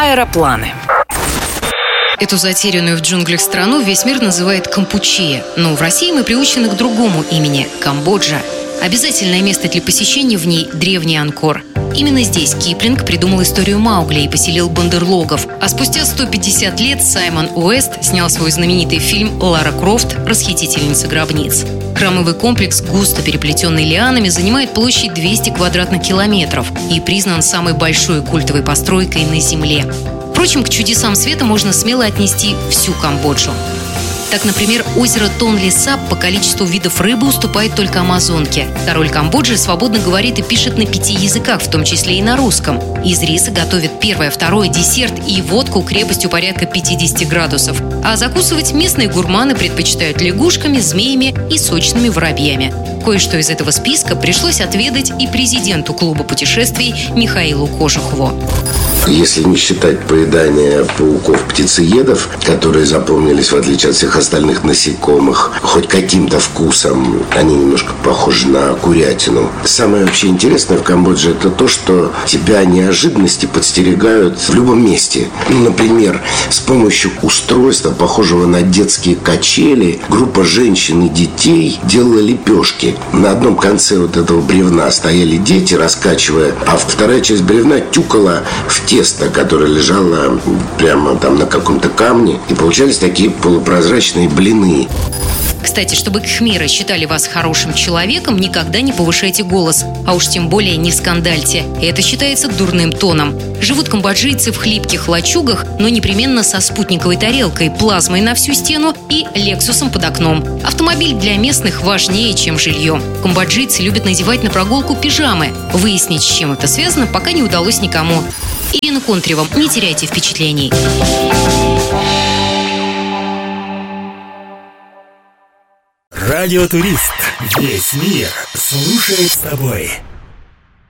аэропланы. Эту затерянную в джунглях страну весь мир называет Кампучия, но в России мы приучены к другому имени – Камбоджа. Обязательное место для посещения в ней – древний Анкор. Именно здесь Киплинг придумал историю Маугли и поселил бандерлогов. А спустя 150 лет Саймон Уэст снял свой знаменитый фильм «Лара Крофт. Расхитительница гробниц». Храмовый комплекс, густо переплетенный лианами, занимает площадь 200 квадратных километров и признан самой большой культовой постройкой на Земле. Впрочем, к чудесам света можно смело отнести всю Камбоджу. Так, например, озеро Тонле Сап по количеству видов рыбы уступает только Амазонке. Король Камбоджи свободно говорит и пишет на 5 языках, в том числе и на русском. Из риса готовит первое, второе, десерт и водку крепостью порядка 50 градусов. А закусывать местные гурманы предпочитают лягушками, змеями и сочными воробьями. Кое-что из этого списка пришлось отведать и президенту клуба путешествий Михаилу Кожухову. Если не считать поедания пауков-птицеедов, которые запомнились, в отличие от всех остальных насекомых, хоть каким-то вкусом, они немножко похожи на курятину. Самое вообще интересное в Камбодже – это то, что тебя неожиданности подстерегают в любом месте. Например, с помощью устройства, похожего на детские качели, группа женщин и детей делала лепешки. На одном конце вот этого бревна стояли дети, раскачивая, а вторая часть бревна тюкала в тесто, которое лежало прямо там на каком-то камне, и получались такие полупрозрачные блины. Кстати, чтобы кхмеры считали вас хорошим человеком, никогда не повышайте голос, а уж тем более не скандальте. Это считается дурным тоном. Живут камбоджийцы в хлипких лачугах, но непременно со спутниковой тарелкой, плазмой на всю стену и лексусом под окном. Автомобиль для местных важнее, чем жилье. Камбоджийцы любят надевать на прогулку пижамы. Выяснить, с чем это связано, пока не удалось никому. Ирина Контрева, не теряйте впечатлений. Радиотурист. Весь мир слушает с тобой.